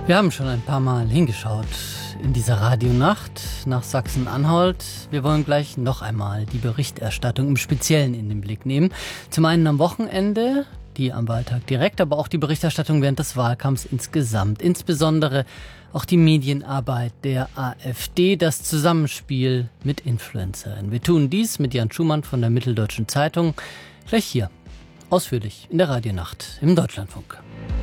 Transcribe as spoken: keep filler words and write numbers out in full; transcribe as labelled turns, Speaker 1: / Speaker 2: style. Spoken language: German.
Speaker 1: Wir haben schon ein paar Mal hingeschaut in dieser Radionacht nach Sachsen-Anhalt. Wir wollen gleich noch einmal die Berichterstattung im Speziellen in den Blick nehmen. Zum einen am Wochenende, die am Wahltag direkt, aber auch die Berichterstattung während des Wahlkampfs insgesamt. Insbesondere auch die Medienarbeit der AfD, das Zusammenspiel mit Influencern. Wir tun dies mit Jan Schumann von der Mitteldeutschen Zeitung gleich hier, ausführlich in der Radionacht im Deutschlandfunk.